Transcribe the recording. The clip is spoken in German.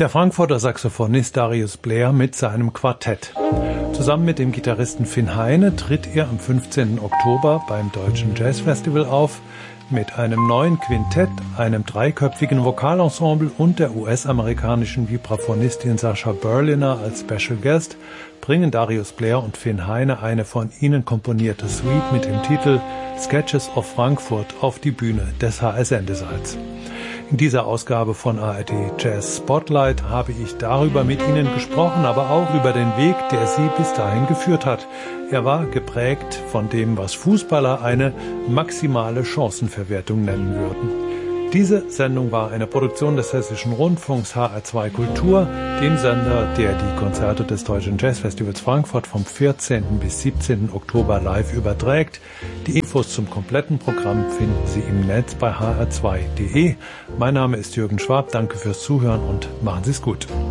der Frankfurter Saxophonist Darius Blair mit seinem Quartett. Zusammen mit dem Gitarristen Finn Heine tritt er am 15. Oktober beim Deutschen Jazzfestival auf. Mit einem neuen Quintett, einem dreiköpfigen Vokalensemble und der US-amerikanischen Vibraphonistin Sascha Berliner als Special Guest bringen Darius Blair und Finn Heine eine von ihnen komponierte Suite mit dem Titel Sketches of Frankfurt auf die Bühne des HR-Sendesaals. In dieser Ausgabe von ARD Jazz Spotlight habe ich darüber mit Ihnen gesprochen, aber auch über den Weg, der Sie bis dahin geführt hat. Er war geprägt von dem, was Fußballer eine maximale Chancenverwertung nennen würden. Diese Sendung war eine Produktion des Hessischen Rundfunks HR2 Kultur, dem Sender, der die Konzerte des Deutschen Jazzfestivals Frankfurt vom 14. bis 17. Oktober live überträgt. Die Infos zum kompletten Programm finden Sie im Netz bei hr2.de. Mein Name ist Jürgen Schwab, danke fürs Zuhören und machen Sie es gut.